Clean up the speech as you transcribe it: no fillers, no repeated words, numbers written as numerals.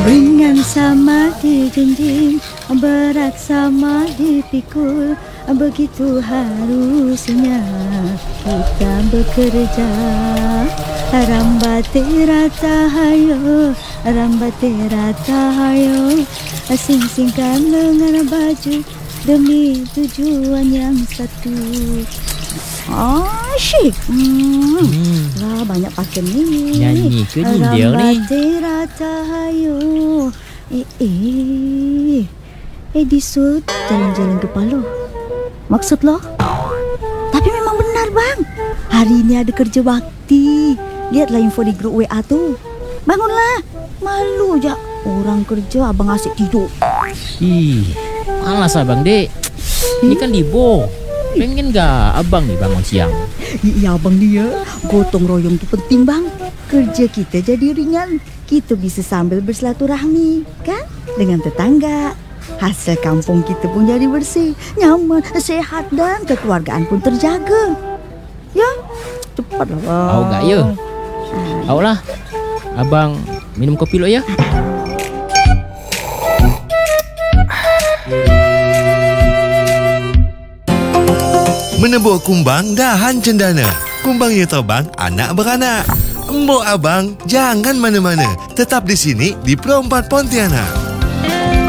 Ringan sama dijunjing, berat sama dipikul. Begitu harusnya kita bekerja. Rambate rata hayo, rambate rata hayo. Sing-singkan lengan baju demi tujuan yang satu. Asyik. Lah banyak pakai ni. Nyanyi ke ni dia ni? Rambate rata hayo. Disut jalan-jalan ke Palu. Maksud lo? Tapi memang benar bang. Hari ini ada kerja bakti. Lihatlah info di grup WA tu. Bangunlah. Malu je. Orang kerja abang asyik tidur. Malas abang dek. Ini kan libo. Pengen gak abang nih bangun siang? Iya abang dia. Gotong royong tu penting bang. Kerja kita jadi ringan. Kita bisa sambil bersilaturahmi. Kan? Dengan tetangga. Hasil kampung kita pun jadi bersih, nyaman, sehat dan kekeluargaan pun terjaga. Ya, cepatlah bang. Tahu gak ya? Tahu lah. Abang minum kopi dulu ya. Menebuh kumbang dahan cendana. Kumbang ya tobang anak beranak. Embok abang jangan mana-mana. Tetap di sini di Pro 4 Pontianak.